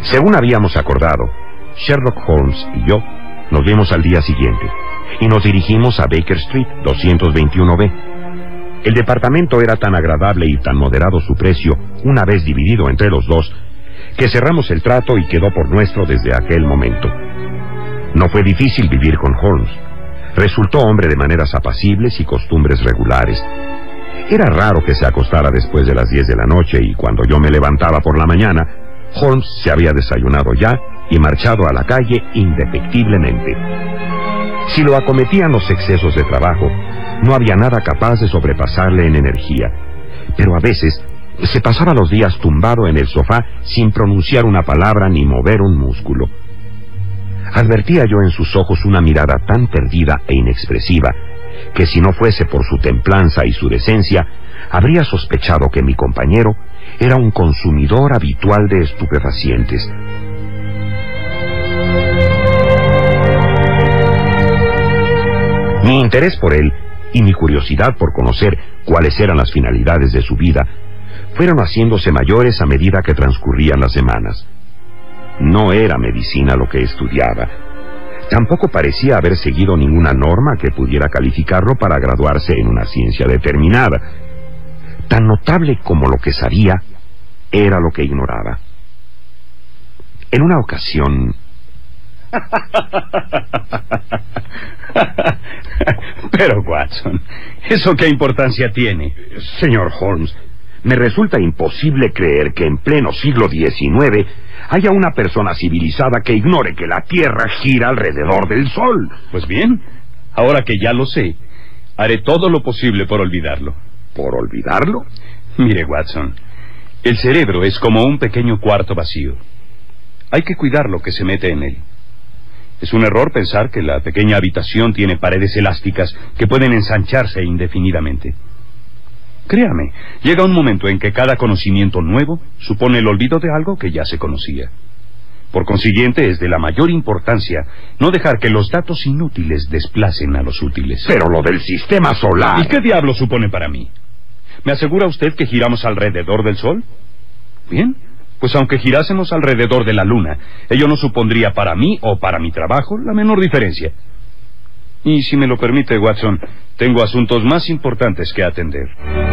Según habíamos acordado, Sherlock Holmes y yo nos vimos al día siguiente y nos dirigimos a Baker Street, 221B. El departamento era tan agradable y tan moderado su precio, una vez dividido entre los dos, que cerramos el trato y quedó por nuestro desde aquel momento. No fue difícil vivir con Holmes. Resultó hombre de maneras apacibles y costumbres regulares. Era raro que se acostara después de las 10 de la noche y cuando yo me levantaba por la mañana, Holmes se había desayunado ya y marchado a la calle indefectiblemente. Si lo acometían los excesos de trabajo, no había nada capaz de sobrepasarle en energía, pero a veces se pasaba los días tumbado en el sofá sin pronunciar una palabra ni mover un músculo. Advertía yo en sus ojos una mirada tan perdida e inexpresiva que si no fuese por su templanza y su decencia, habría sospechado que mi compañero era un consumidor habitual de estupefacientes. Mi interés por él y mi curiosidad por conocer cuáles eran las finalidades de su vida fueron haciéndose mayores a medida que transcurrían las semanas. No era medicina lo que estudiaba. Tampoco parecía haber seguido ninguna norma que pudiera calificarlo para graduarse en una ciencia determinada. Tan notable como lo que sabía era lo que ignoraba. En una ocasión... Pero, Watson, ¿eso qué importancia tiene? Señor Holmes, me resulta imposible creer que en pleno siglo XIX haya una persona civilizada que ignore que la Tierra gira alrededor del Sol. Pues bien, ahora que ya lo sé, haré todo lo posible por olvidarlo. ¿Por olvidarlo? Mire, Watson, el cerebro es como un pequeño cuarto vacío. Hay que cuidar lo que se mete en él. Es un error pensar que la pequeña habitación tiene paredes elásticas que pueden ensancharse indefinidamente. Créame, llega un momento en que cada conocimiento nuevo supone el olvido de algo que ya se conocía. Por consiguiente, es de la mayor importancia no dejar que los datos inútiles desplacen a los útiles. Pero lo del sistema solar... ¿Y qué diablo supone para mí? ¿Me asegura usted que giramos alrededor del Sol? Bien, pues aunque girásemos alrededor de la Luna, ello no supondría para mí o para mi trabajo la menor diferencia. Y si me lo permite, Watson, tengo asuntos más importantes que atender.